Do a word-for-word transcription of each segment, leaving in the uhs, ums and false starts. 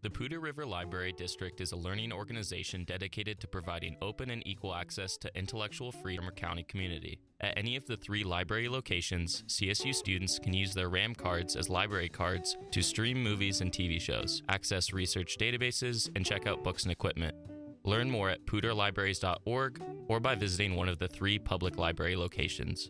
The Poudre River Library District is a learning organization dedicated to providing open and equal access to intellectual freedom for county community. At any of the three library locations, C S U students can use their RAM cards as library cards to stream movies and T V shows, access research databases, and check out books and equipment. Learn more at poudre libraries dot org or by visiting one of the three public library locations.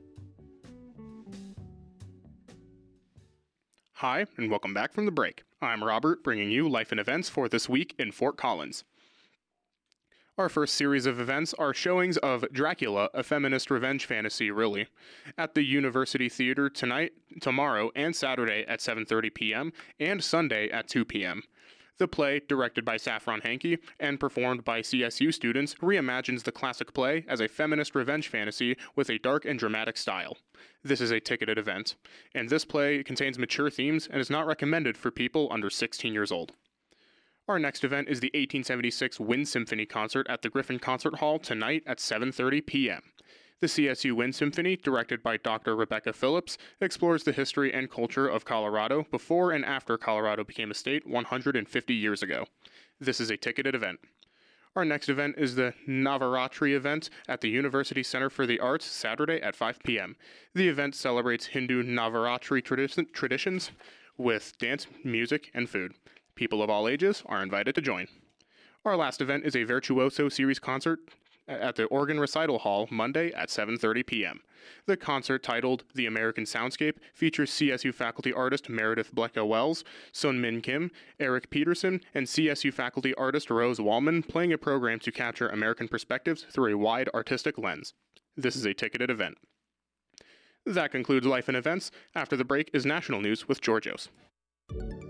Hi, and welcome back from the break. I'm Robert, bringing you life and events for this week in Fort Collins. Our first series of events are showings of Dracula, a feminist revenge fantasy, really, at the University Theater tonight, tomorrow, and Saturday at seven thirty p.m. and Sunday at two p.m. The play, directed by Saffron Hankey and performed by C S U students, reimagines the classic play as a feminist revenge fantasy with a dark and dramatic style. This is a ticketed event, and this play contains mature themes and is not recommended for people under sixteen years old. Our next event is the eighteen seventy-six Wind Symphony concert at the Griffin Concert Hall tonight at seven thirty p.m. The C S U Wind Symphony, directed by Doctor Rebecca Phillips, explores the history and culture of Colorado before and after Colorado became a state one hundred fifty years ago. This is a ticketed event. Our next event is the Navaratri event at the University Center for the Arts, Saturday at five p.m. The event celebrates Hindu Navaratri tradi- traditions with dance, music, and food. People of all ages are invited to join. Our last event is a Virtuoso Series concert at the Organ Recital Hall Monday at seven thirty p.m. The concert, titled The American Soundscape, features C S U faculty artist Meredith Blecka-Wells, Sun Min Kim, Eric Peterson, and C S U faculty artist Rose Wallman playing a program to capture American perspectives through a wide artistic lens. This is a ticketed event. That concludes Life and Events. After the break is National News with Georgios.